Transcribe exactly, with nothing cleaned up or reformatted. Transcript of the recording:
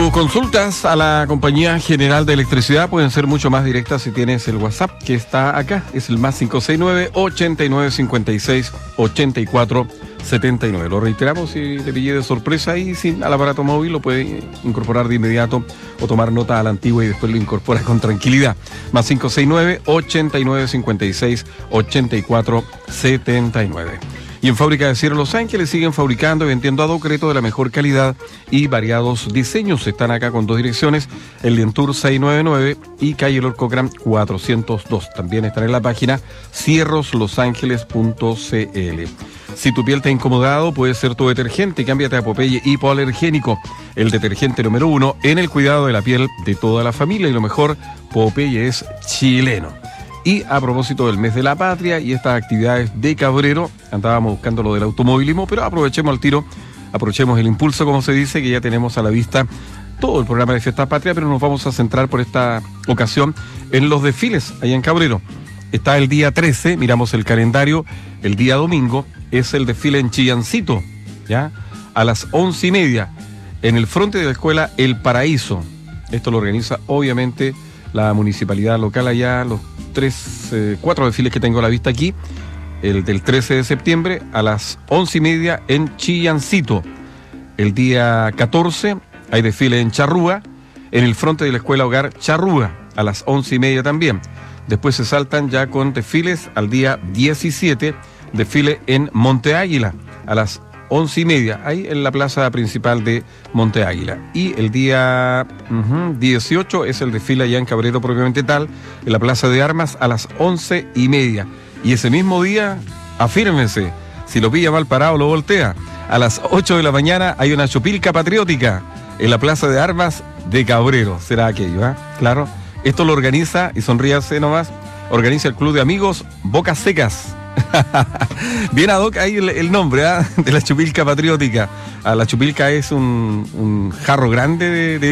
Tus consultas a la Compañía General de Electricidad pueden ser mucho más directas si tienes el WhatsApp que está acá. Es el más cinco seis nueve, ochenta y nueve, cincuenta y seis, ochenta y cuatro, setenta y nueve. Lo reiteramos, si te pillé de sorpresa y sin al aparato móvil lo puedes incorporar de inmediato o tomar nota a la antigua y después lo incorporas con tranquilidad. Más cinco seis nueve, ochenta y nueve, cincuenta y seis, ochenta y cuatro, setenta y nueve. Y en Fábrica de Acero Los Ángeles siguen fabricando y vendiendo adocreto de la mejor calidad y variados diseños. Están acá con dos direcciones, el Lientour seiscientos noventa y nueve y calle Lorco Gran cuatrocientos dos. También están en la página cierros los ángeles punto c l. Si tu piel te ha incomodado, puede ser tu detergente. Cámbiate a Popeye Hipoalergénico, el detergente número uno en el cuidado de la piel de toda la familia. Y lo mejor, Popeye es chileno. Y a propósito del mes de la patria y estas actividades de Cabrero, andábamos buscando lo del automovilismo, pero aprovechemos al tiro, aprovechemos el impulso, como se dice, que ya tenemos a la vista todo el programa de Fiesta Patria, pero nos vamos a centrar por esta ocasión en los desfiles allá en Cabrero. Está el día trece, miramos el calendario, el día domingo es el desfile en Chillancito, ¿ya? A las once y media, en el frente de la escuela El Paraíso. Esto lo organiza, obviamente, la municipalidad local allá, los tres, eh, cuatro desfiles que tengo a la vista aquí. El del trece de septiembre a las once y media en Chillancito. El día catorce hay desfile en Charrúa, en el frente de la escuela Hogar Charrúa, a las once y media también. Después se saltan ya con desfiles al día diecisiete, desfile en Monte Águila, a las once y media, ahí en la plaza principal de Monte Águila. Y el día uh-huh, dieciocho es el desfile allá en Cabrero propiamente tal, en la plaza de armas a las once y media. Y ese mismo día, afírmense, si lo pilla mal parado lo voltea, a las ocho de la mañana hay una chupilca patriótica en la plaza de armas de Cabrero. Será aquello, ¿eh? Claro. Esto lo organiza, y sonríase nomás, organiza el Club de Amigos Bocas Secas. Bien ad hoc ahí el, el nombre, ¿eh? De la chupilca patriótica. Ah, la chupilca es un, un jarro grande de, de